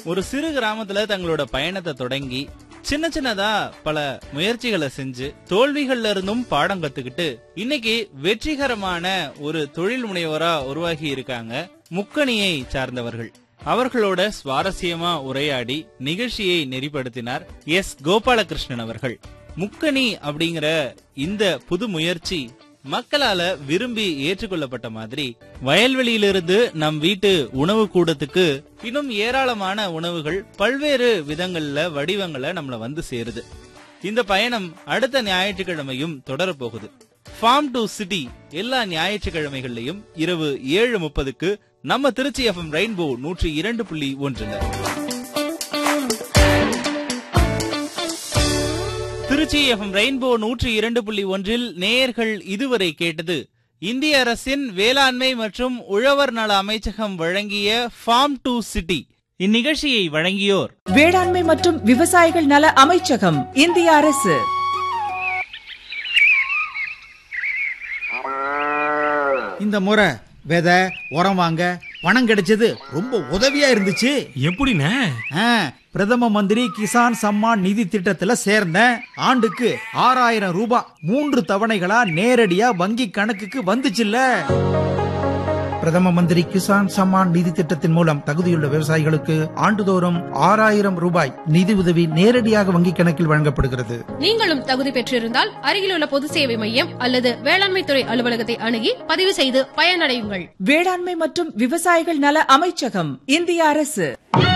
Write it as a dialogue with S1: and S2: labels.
S1: ஒரு சிறு கிராமத்துல தங்களோட பயணத்தை தொடங்கி சின்ன சின்னதா பல முயற்சிகளை செஞ்சு தோல்விகள்ல இருந்தும் பாடம் கத்துக்கிட்டு இன்னைக்கு வெற்றிகரமான ஒரு தொழில் முனைவரா உருவாகி இருக்காங்க முக்கணியை சார்ந்தவர்கள். அவர்களோட சுவாரஸ்யமா உரையாடி நிகழ்ச்சியை நெறிப்படுத்தினார் எஸ் கோபாலகிருஷ்ணன் அவர்கள். முக்கணி அப்படிங்கிற இந்த புது முயற்சி மக்களால விரும்பி ஏற்றுக்கொள்ளப்பட்ட மாதிரி வயல்வெளியிலிருந்து நம் வீட்டு உணவு கூடத்துக்கு இன்னும் ஏராளமான உணவுகள் பல்வேறு விதங்கள்ல வடிவங்களை நம்மள வந்து சேருது. இந்த பயணம் அடுத்த ஞாயிற்றுக்கிழமையும் தொடரப்போகுது. ஃபார்ம் டு சிட்டி எல்லா ஞாயிற்றுக்கிழமைகள்லயும் இரவு 7:30க்கு நம்ம Trichy FM rainbow 102.1. Trichy FM rainbow 102.1 நேயர்கள் இதுவரை கேட்டது இந்திய அரசின் வேளாண்மை மற்றும் உழவர் நல அமைச்சகம் வழங்கிய ஃபார்ம் டு சிட்டி. இந்நிகழ்ச்சியை வழங்கியோர்
S2: வேளாண்மை மற்றும் விவசாயிகள் நல அமைச்சகம், இந்திய அரசு.
S3: இந்த முறை விதை உரம் வாங்க பணம் கிடைச்சது ரொம்ப உதவியா இருந்துச்சு.
S4: எப்படிண்ணே?
S3: பிரதம மந்திரி கிசான் சம்மான் நிதி திட்டத்துல சேர்ந்தேன். ஆண்டுக்கு 6000 ரூபாய் 3 தவணைகளா நேரடியா வங்கி கணக்குக்கு வந்துச்சுல்ல.
S5: பிரதம மந்திரி கிசான் சம்மான் நிதி திட்டத்தின் மூலம் தகுதியுள்ள விவசாயிகளுக்கு ஆண்டுதோறும் 6000 ரூபாய் நிதி உதவி நேரடியாக வங்கி கணக்கில் வழங்கப்படுகிறது.
S6: நீங்களும் தகுதி பெற்றிருந்தால் அருகிலுள்ள பொது சேவை மையம் அல்லது வேளாண்மை துறை அலுவலகத்தை அணுகி பதிவு செய்து பயனடையுங்கள்.
S2: வேளாண்மை மற்றும் விவசாயிகள் நல அமைச்சகம், இந்திய அரசு.